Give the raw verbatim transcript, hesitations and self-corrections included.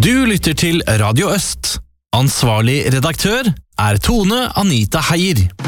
Du lytter til Radio Øst. Ansvarlig redaktør er Tone Anita Heier.